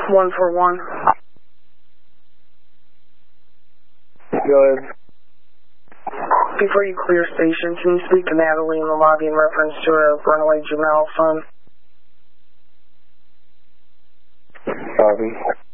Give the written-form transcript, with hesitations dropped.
141. Go ahead. Before you clear station, can you speak to Natalie in the lobby in reference to a runaway juvenile son? Copy.